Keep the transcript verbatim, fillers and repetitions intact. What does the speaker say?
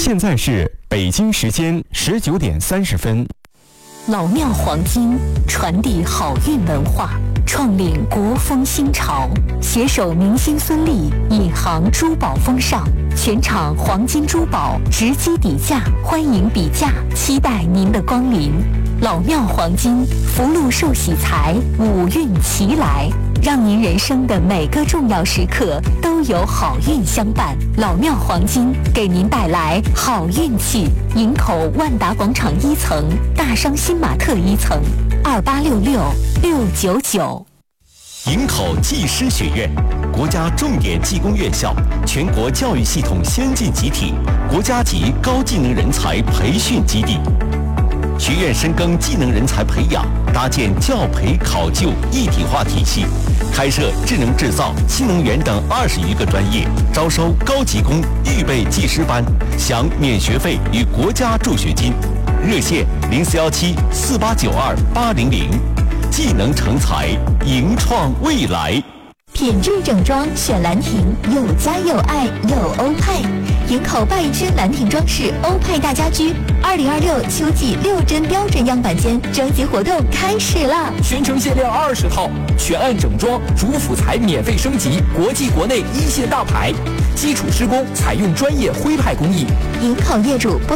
现在是北京时间十九点三十分。 老庙黄金传递好运文化，创领国风新潮，携手明星孙俪引航珠宝风尚，全场黄金珠宝直击底价，欢迎比价，期待您的光临。老庙黄金福禄寿喜财，五运齐来，让您人生的每个重要时刻都有好运相伴。老庙黄金给您带来好运气。营口万达广场一层，大商新玛特一层，二八六六六九九。 营口技师学院，国家重点技工院校，全国教育系统先进集体，国家级高技能人才培训基地。学院深耕技能人才培养，搭建教培考就一体化体系，开设智能制造、新能源等二十余个专业，招收高级工预备技师班，享免学费与国家助学金。热线零四幺七四八九二八零零，技能成才，迎创未来。 品质整装选兰亭，有家有爱有欧派。营口拜君兰亭装饰欧派大家居二零二六秋季六针标准样板间征集活动开始了， 全程限量二十套，全案整装，主辅材免费升级，国际国内一线大牌，基础施工采用专业徽派工艺。 营口业主不